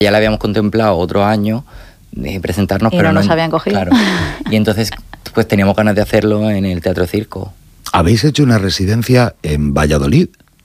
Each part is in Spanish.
Ya la habíamos contemplado otro año de presentarnos, y pero no nos habían cogido. Claro. Y entonces pues teníamos ganas de hacerlo en el Teatro Circo. ¿Habéis hecho una residencia en Valladolid?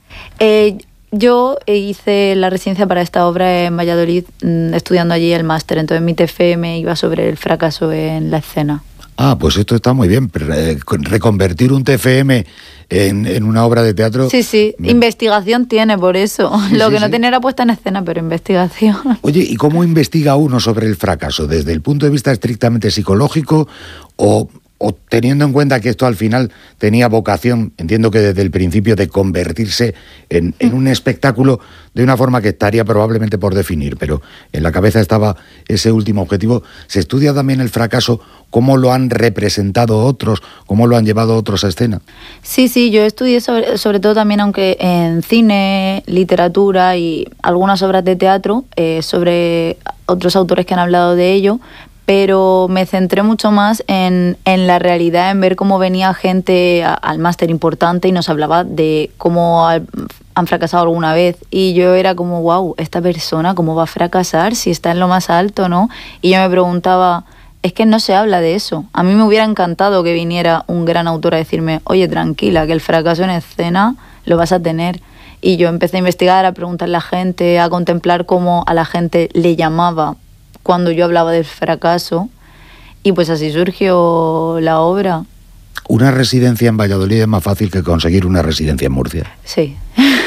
Yo hice la residencia para esta obra en Valladolid, estudiando allí el máster. Entonces mi TFM iba sobre el fracaso en la escena. Ah, pues esto está muy bien. Reconvertir un TFM en una obra de teatro... Sí. Investigación tiene, por eso. Sí, Lo que no sí. tenía era puesta en escena, pero investigación. Oye, ¿y cómo investiga uno sobre el fracaso? ¿Desde el punto de vista estrictamente psicológico o teniendo en cuenta que esto al final tenía vocación, entiendo que desde el principio, de convertirse en un espectáculo de una forma que estaría probablemente por definir, pero en la cabeza estaba ese último objetivo? ¿Se estudia también el fracaso, cómo lo han representado otros, cómo lo han llevado otros a escena? Sí, yo estudié sobre todo también, aunque en cine, literatura y algunas obras de teatro, sobre otros autores que han hablado de ello, pero me centré mucho más en la realidad, en ver cómo venía gente al máster importante y nos hablaba de cómo han fracasado alguna vez. Y yo era como, wow, esta persona, ¿cómo va a fracasar si está en lo más alto, no? Y yo me preguntaba, es que no se habla de eso. A mí me hubiera encantado que viniera un gran autor a decirme, oye, tranquila, que el fracaso en escena lo vas a tener. Y yo empecé a investigar, a preguntarle a la gente, a contemplar cómo a la gente le llamaba cuando yo hablaba del fracaso, y pues así surgió la obra. ¿Una residencia en Valladolid es más fácil que conseguir una residencia en Murcia? Sí.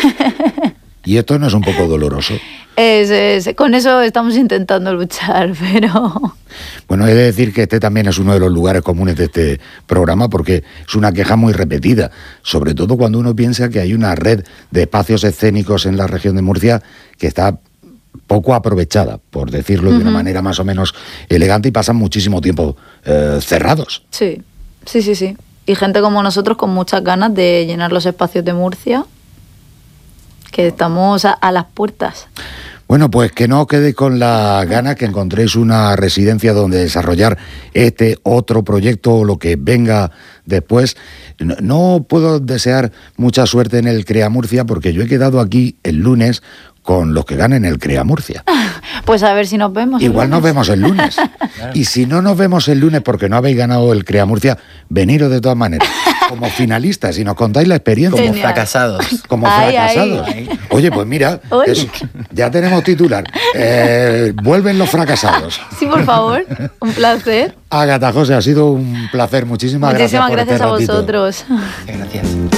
¿Y esto no es un poco doloroso? Con eso estamos intentando luchar, pero... Bueno, he de decir que este también es uno de los lugares comunes de este programa, porque es una queja muy repetida, sobre todo cuando uno piensa que hay una red de espacios escénicos en la región de Murcia que está poco aprovechada, por decirlo de una manera más o menos elegante, y pasan muchísimo tiempo cerrados. Sí. Y gente como nosotros con muchas ganas de llenar los espacios de Murcia, que estamos a las puertas. Bueno, pues que no os quedéis con la gana, que encontréis una residencia donde desarrollar este otro proyecto o lo que venga después. No puedo desear mucha suerte en el Crea Murcia, porque yo he quedado aquí el lunes con los que ganen el Crea Murcia. Pues a ver si nos vemos. Igual nos vemos el lunes. Claro. Y si no nos vemos el lunes porque no habéis ganado el Crea Murcia, veniros de todas maneras como finalistas y nos contáis la experiencia. Como fracasados. Como fracasados. Oye, pues mira, ya tenemos titular. Vuelven los fracasados. Sí, por favor. Un placer. Ágata, José, ha sido un placer. Muchísimas gracias por gracias este a ratito. vosotros. Gracias.